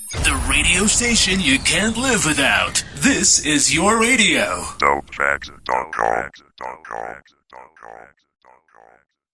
The radio station you can't live without. This is your radio. Dopetracks.com.